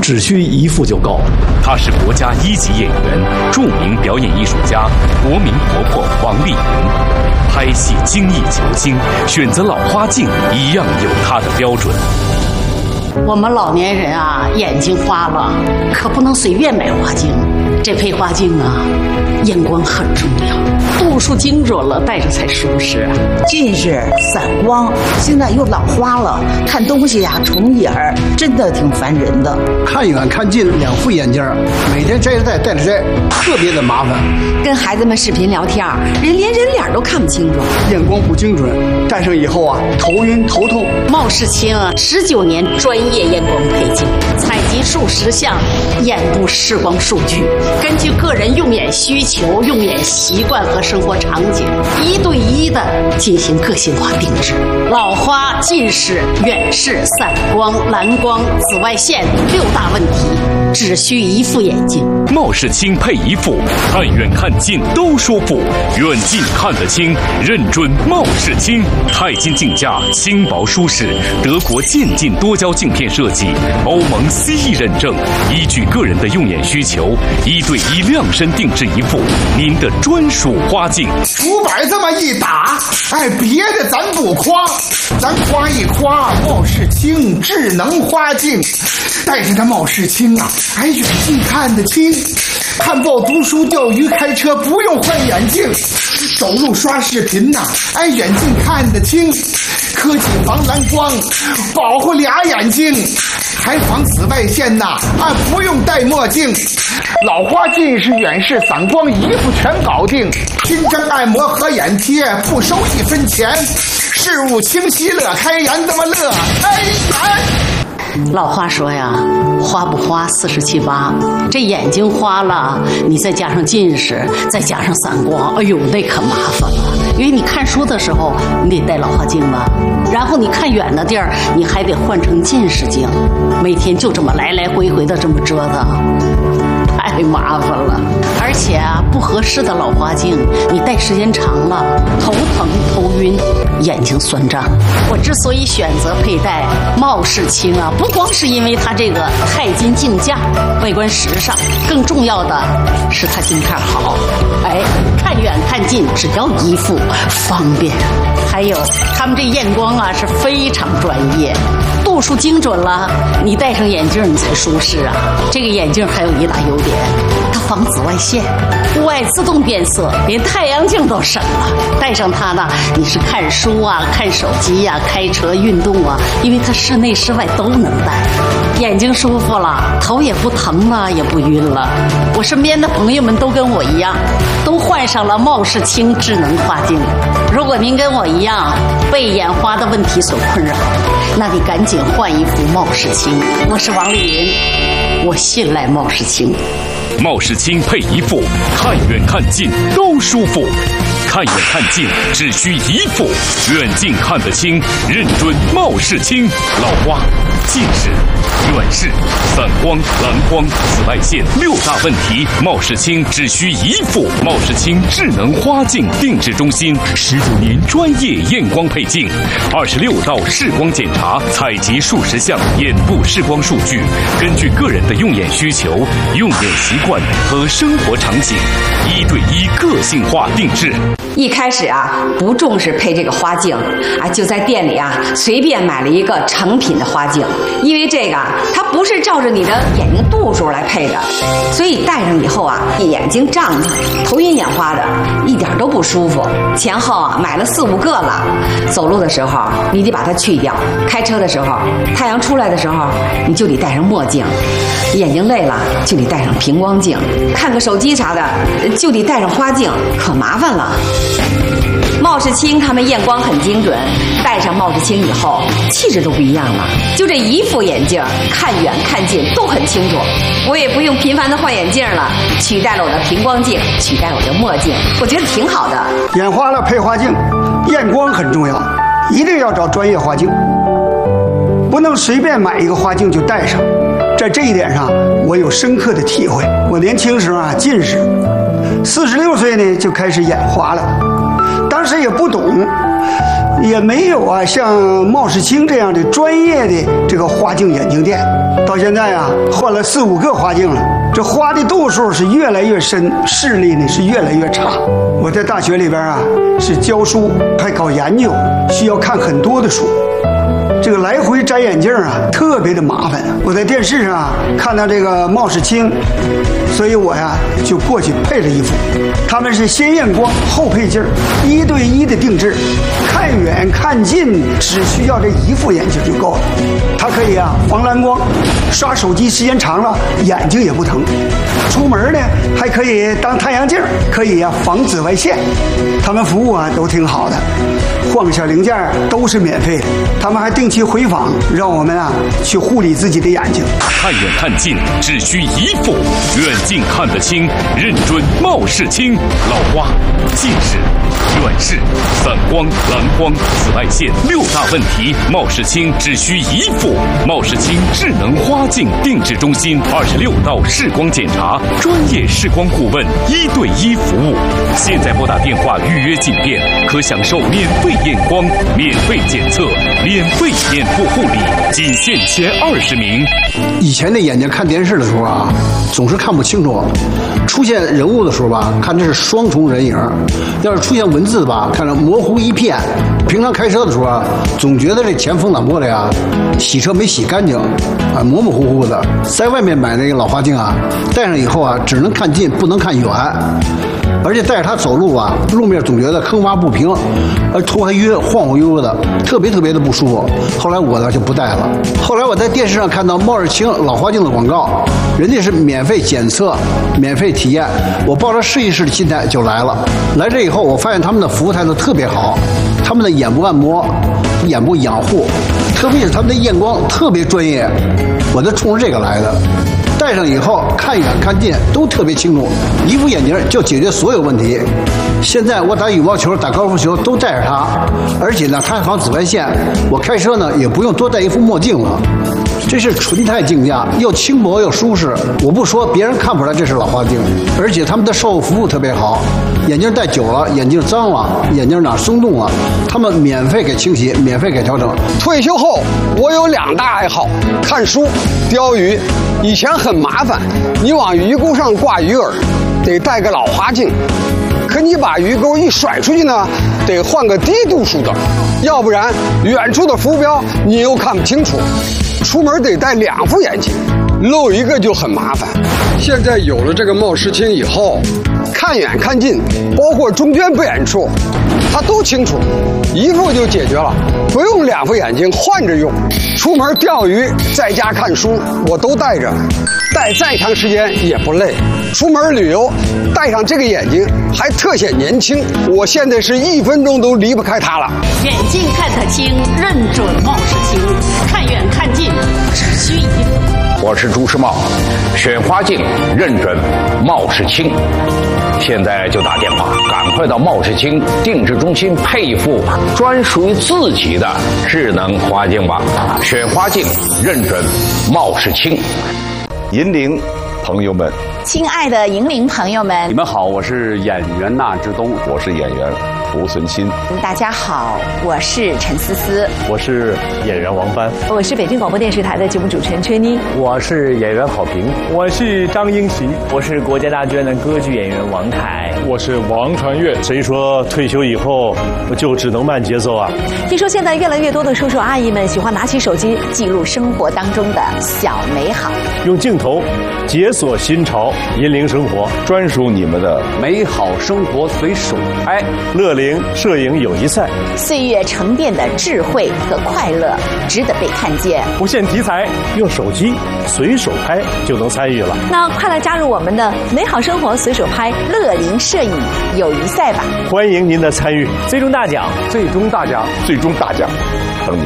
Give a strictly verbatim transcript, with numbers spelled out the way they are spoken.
只需一副就够。 她是国家一级演员、著名表演艺术家、国民婆婆王丽云。拍戏精益求精，选择老花镜一样有她的标准。 我们老年人啊，眼睛花了，可不能随便买花镜。这配花镜啊，眼光很重要，度数精准了，戴着才舒适。 近视、散光，现在又老花了，看东西呀、啊、重影儿，真的挺烦人的。 看远看近两副眼镜，每天摘着戴，戴着摘，特别的麻烦。 跟孩子们视频聊天，人连人脸都看不清楚， 眼光不精准，戴上以后啊，头晕头痛。 茂世清啊，十九年专业验光配镜，采集数十项眼部视光数据。根据个人用眼需求、用眼习惯和生活场景，一对一的进行个性化定制。老花、近视、远视、散光、蓝光、紫外线六大问题，只需一副眼镜。 茂世清配一副，看远看近都舒服，远近看得清，认准茂世清。钛金镜架，轻薄舒适，德国渐进多焦镜片设计，欧盟 C E 认证，依据个人的用眼需求，一对一量身定制一副您的专属花镜。 五百这么一打，哎，别的咱不夸，咱夸一夸茂世清智能花镜。戴着这茂世清啊，哎，远近看得清，看报读书、钓鱼、开车不用换眼镜，走路刷视频呐、啊，哎，远近看得清，科技防蓝光，保护俩眼睛，还防紫外线呐、啊，啊，不用戴墨镜。老花近视、远视、散光一副全搞定，新针按摩和眼贴不收一分钱，事物清晰乐开颜，这么乐开颜。 老话说呀，花不花四十七八，这眼睛花了，你再加上近视，再加上散光，哎呦，那可麻烦了。因为你看书的时候，你得戴老花镜吧，然后你看远的地儿，你还得换成近视镜，每天就这么来来回回的这么折腾，太麻烦了。而且啊，不合适的老花镜，你戴时间长了，头疼、头晕，眼睛酸胀。我之所以选择佩戴茂世清啊，不光是因为它这个钛金镜架外观时尚，更重要的是它镜片好。哎，看远看近只要一副，方便。还有他们这验光啊是非常专业，度数精准了，你戴上眼镜你才舒适啊。这个眼镜还有一大优点，它防紫外线，户外自动变色，连太阳镜都省了。戴上它呢，你是看书啊、看手机啊、开车、运动啊，因为它室内室外都能戴，眼睛舒服了，头也不疼了，也不晕了。我身边的朋友们都跟我一样，都换上了茂世清智能花镜。如果您跟我一样被眼花的问题所困扰，那你赶紧换一副茂世清。我是王丽云，我信赖茂世清。 茂世清配一副，看远看近都舒服。看远看近只需一副，远近看得清，认准茂世清。老花、近视、远视、散光、蓝光、紫外线六大问题，茂世清只需一副。茂世清智能花镜定制中心，十九年专业验光配镜，二十六道视光检查，采集数十项眼部视光数据，根据个人的用眼需求、用眼习惯和生活场景，一对一个性化定制。 一开始啊，不重视配这个花镜啊，就在店里啊随便买了一个成品的花镜，因为这个啊，它不是照着你的眼睛度数来配的，所以戴上以后啊，眼睛胀的、头晕眼花的，一点都不舒服。前后啊买了四五个了，走路的时候你得把它去掉，开车的时候，太阳出来的时候，你就得戴上墨镜，眼睛累了就得戴上平光镜，看个手机啥的就得戴上花镜，可麻烦了。茂世清他们验光很精准，戴上茂世清以后，气质都不一样了。就这一副眼镜，看远看近都很清楚，我也不用频繁的换眼镜了，取代了我的平光镜，取代我的墨镜，我觉得挺好的。 眼花了配花镜，验光很重要，一定要找专业花镜，不能随便买一个花镜就戴上。在这一点上，我有深刻的体会。我年轻时候啊近视，四十六岁呢就开始眼花了，当时也不懂， 也没有啊像茂世清这样的专业的这个花镜眼镜店。到现在啊，换了四五个花镜了，这花的度数是越来越深，视力呢是越来越差。我在大学里边啊是教书，还搞研究，需要看很多的书。这个来回摘眼镜啊，特别的麻烦。我在电视上、啊、看到这个茂世清，所以我呀就过去配了一副。他们是先验光后配镜，一对一的定制，看远看近只需要这一副眼镜就够了。它可以啊防蓝光，刷手机时间长了眼睛也不疼。出门呢还可以当太阳镜，可以啊防紫外线。他们服务啊都挺好的，换个小零件都是免费的。他们还定期回访，让我们啊去护理自己的眼睛。 看远看近只需一副，远近看得清，认准茂世清。老花、近视、远视、散光、蓝光、紫外线六大问题，茂世清只需一副。茂世清智能花镜定制中心二十六道视光检查，专业视光顾问，一对一服务。现在拨打电话预约进店，可享受免费验光、免费检测、免费眼部护理，仅限前二十名。 以前的眼睛看电视的时候啊，总是看不清楚，出现人物的时候吧，看这是双重人影；要是出现文字吧，看着模糊一片。平常开车的时候啊，总觉得这前风挡玻璃啊，洗车没洗干净，啊，模模糊糊的。在外面买那个老花镜啊，戴上以后啊，只能看近，不能看远。而且带着它走路啊，路面总觉得坑洼不平，而头还晕，晃晃悠悠的，特别特别的不舒服。后来我呢就不戴了。后来我在电视上看到茂世清老花镜的广告，人家是免费检测、免费体验，我抱着试一试的心态就来了。来这以后，我发现他们的服务态度特别好，他们的眼部按摩、眼部养护，特别是他们的验光特别专业，我就冲着这个来的。戴上以后看远看近都特别清楚，一副眼镜就解决所有问题。现在我打羽毛球、打高尔夫球都戴着它，而且呢它还防紫外线，我开车呢也不用多戴一副墨镜了。这是纯钛镜架，又轻薄又舒适。我不说，别人看不出来这是老花镜。而且他们的售后服务特别好，眼镜戴久了，眼镜脏了，眼镜哪松动了，他们免费给清洗，免费给调整。 退休后，我有两大爱好：看书、钓鱼。以前很麻烦，你往鱼钩上挂鱼饵，得带个老花镜。可你把鱼钩一甩出去呢，得换个低度数的，要不然远处的浮标你又看不清楚。出门得带两副眼镜，漏一个就很麻烦。现在有了这个茂世清以后，看远看近，包括中间不远处，它都清楚，一副就解决了，不用两副眼镜换着用。出门钓鱼，在家看书，我都带着，戴再长时间也不累。出门旅游，戴上这个眼镜还特显年轻。我现在是一分钟都离不开它了。 远近看得清，认准茂世清，看远看近只需一副。 我是朱时茂，选花镜认准茂世清。现在就打电话，赶快到茂世清定制中心配一副专属于自己的智能花镜吧。选花镜认准茂世清。 银铃朋友们， 亲爱的银铃朋友们， 你们好，我是演员纳之东，我是演员胡存新。 大家好，我是陈思思， 我是演员王帆， 我是北京广播电视台的节目主持人崔妮， 我是演员郝平， 我是张英奇， 我是国家大剧院的歌剧演员王凯， 我是王传岳。 谁说退休以后就只能慢节奏啊？ 听说现在越来越多的叔叔阿姨们喜欢拿起手机记录生活当中的小美好， 用镜头解锁新潮，引领生活， 专属你们的美好生活随手拍。 乐龄摄影友谊赛， 岁月沉淀的智慧和快乐值得被看见。 不限题材， 用手机随手拍就能参与了。 那快来加入我们的美好生活随手拍乐龄摄影友谊赛吧！ 欢迎您的参与， 最终大奖， 最终大奖，最终大奖。